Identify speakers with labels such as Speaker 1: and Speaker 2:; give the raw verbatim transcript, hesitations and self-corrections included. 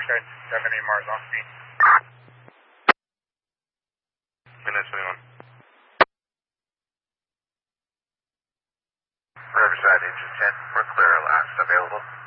Speaker 1: Riverside seventy Mars off speed.
Speaker 2: Minute twenty-one.
Speaker 3: Riverside engine ten, we're clear, last available.